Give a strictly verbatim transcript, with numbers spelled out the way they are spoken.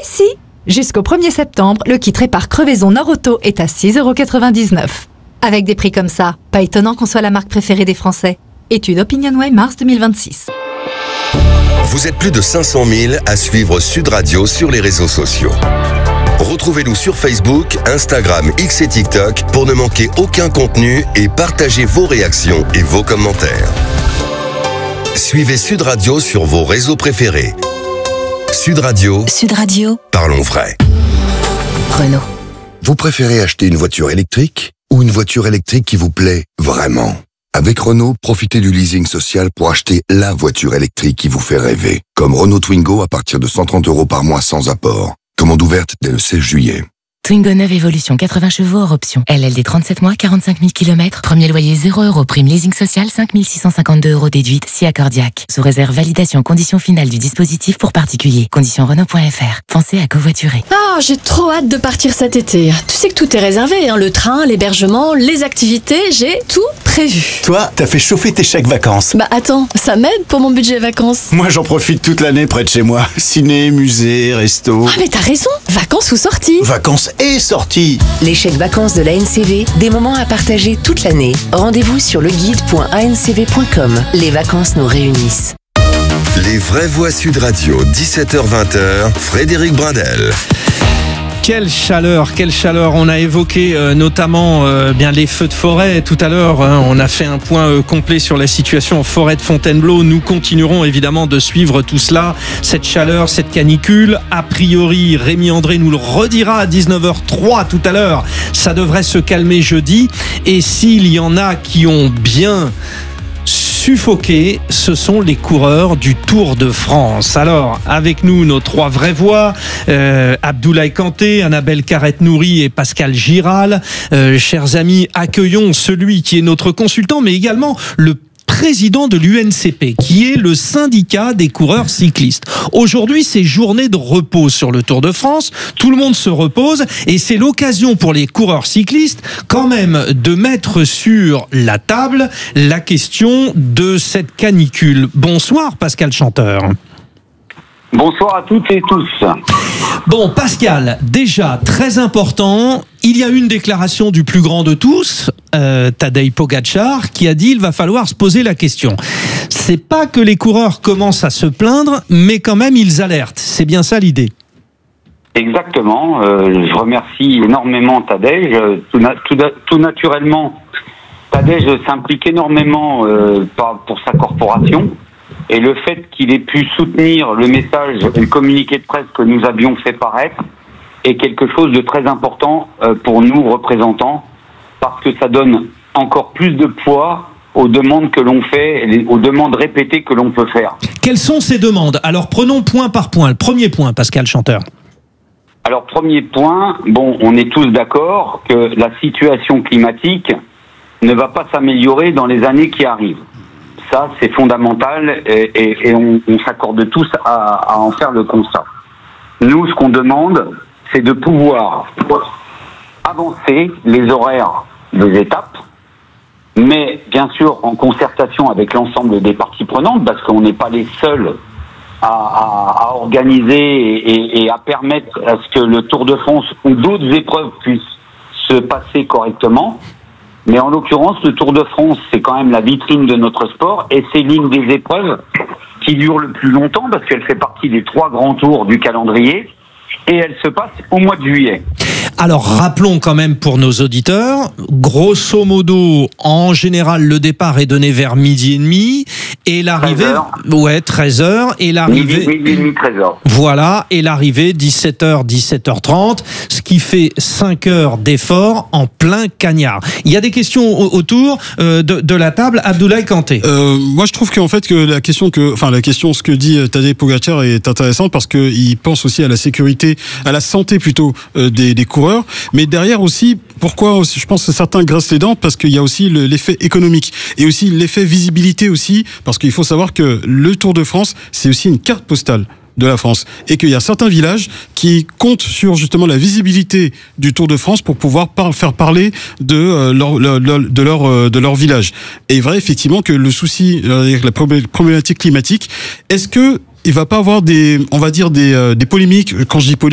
si. Jusqu'au premier septembre, le kit répare crevaison Nord-Auto est à six euros quatre-vingt-dix-neuf. Avec des prix comme ça, pas étonnant qu'on soit la marque préférée des Français. Étude OpinionWay mars deux mille vingt-six. Vous êtes plus de cinq cent mille à suivre Sud Radio sur les réseaux sociaux. Retrouvez-nous sur Facebook, Instagram, X et TikTok pour ne manquer aucun contenu et partagez vos réactions et vos commentaires. Suivez Sud Radio sur vos réseaux préférés. Sud Radio. Sud Radio. Parlons vrai. Renault. Vous préférez acheter une voiture électrique ou une voiture électrique qui vous plaît vraiment? Avec Renault, profitez du leasing social pour acheter la voiture électrique qui vous fait rêver. Comme Renault Twingo à partir de cent trente euros par mois sans apport. Commande ouverte dès le seize juillet. Twingo neuf Evolution, quatre-vingts chevaux hors option. L L D trente-sept mois, quarante-cinq mille kilomètres. Premier loyer zéro euros. Prime leasing social, cinq mille six cent cinquante-deux euros déduite, si accordiaque. Sous réserve validation conditions finales du dispositif pour particuliers. Conditions Renault point F R. Pensez à covoiturer. Ah, j'ai trop hâte de partir cet été. Tu sais que tout est réservé, hein. Le train, l'hébergement, les activités, j'ai tout prévu. Toi, t'as fait chauffer tes chèques vacances. Bah attends, ça m'aide pour mon budget vacances. Moi, j'en profite toute l'année près de chez moi. Ciné, musée, resto. Ah mais t'as raison, vacances ou sorties. Vacances et sorties. Les chèques vacances de l'A N C V, des moments à partager toute l'année. Rendez-vous sur leguide point a n c v point com. Les vacances nous réunissent. Les vraies voix Sud Radio, dix-sept heures vingt, Frédéric Brindel. Quelle chaleur, quelle chaleur. On a évoqué euh, notamment euh, bien les feux de forêt tout à l'heure. Hein. On a fait un point euh, complet sur la situation en forêt de Fontainebleau. Nous continuerons évidemment de suivre tout cela. Cette chaleur, cette canicule. A priori, Rémi André nous le redira à dix-neuf heures trois tout à l'heure. Ça devrait se calmer jeudi. Et s'il y en a qui ont bien suffoqués, ce sont les coureurs du Tour de France. Alors, avec nous, nos trois vraies voix, euh, Abdoulaye Kanté, Annabelle Carrette-Nouri et Pascal Giral. Euh, chers amis, accueillons celui qui est notre consultant, mais également le président de l'U N C P, qui est le syndicat des coureurs cyclistes. Aujourd'hui, c'est journée de repos sur le Tour de France. Tout le monde se repose et c'est l'occasion pour les coureurs cyclistes quand même de mettre sur la table la question de cette canicule. Bonsoir Pascal Chanteur. Bonsoir à toutes et tous. Bon, Pascal, déjà, très important, il y a une déclaration du plus grand de tous, euh, Tadej Pogačar, qui a dit il va falloir se poser la question. C'est pas que les coureurs commencent à se plaindre, mais quand même ils alertent. C'est bien ça l'idée. Exactement. Euh, je remercie énormément Tadej. Tout, na- tout, tout naturellement, Tadej s'implique énormément euh, pour sa corporation. Et le fait qu'il ait pu soutenir le message et le communiqué de presse que nous avions fait paraître est quelque chose de très important pour nous, représentants, parce que ça donne encore plus de poids aux demandes que l'on fait, aux demandes répétées que l'on peut faire. Quelles sont ces demandes? Alors prenons point par point. Le premier point, Pascal Chanteur. Alors premier point, bon, on est tous d'accord que la situation climatique ne va pas s'améliorer dans les années qui arrivent. Ça, c'est fondamental et, et, et on, on s'accorde tous à, à en faire le constat. Nous, ce qu'on demande, c'est de pouvoir avancer les horaires des étapes, mais bien sûr en concertation avec l'ensemble des parties prenantes, parce qu'on n'est pas les seuls à, à, à organiser et, et, et à permettre à ce que le Tour de France ou d'autres épreuves puissent se passer correctement. Mais en l'occurrence, le Tour de France, c'est quand même la vitrine de notre sport et c'est l'une des épreuves qui dure le plus longtemps parce qu'elle fait partie des trois grands tours du calendrier et elle se passe au mois de juillet. Alors rappelons quand même pour nos auditeurs, grosso modo, en général, le départ est donné vers midi et demi et l'arrivée, treize heures. ouais, treize heures et l'arrivée, midi, midi et demi, treize heures. Voilà, et l'arrivée dix-sept heures, dix-sept heures trente, ce qui fait cinq heures d'effort en plein cagnard. Il y a des questions autour euh, de, de la table. Abdoulaye Kanté. Euh, moi, je trouve qu'en fait que la question que, enfin la question, ce que dit Tadej Pogačar est intéressante parce que il pense aussi à la sécurité, à la santé plutôt euh, des, des coureurs. Mais derrière aussi, pourquoi aussi, je pense que certains graissent les dents parce qu'il y a aussi le, l'effet économique et aussi l'effet visibilité aussi parce qu'il faut savoir que le Tour de France, c'est aussi une carte postale de la France et qu'il y a certains villages qui comptent sur justement la visibilité du Tour de France pour pouvoir par, faire parler de euh, leur, leur, de leur euh, de leur village. Et il est vrai effectivement que le souci euh, avec la problématique climatique, est-ce que il va pas avoir des, on va dire des, euh, des polémiques, quand je dis polémiques,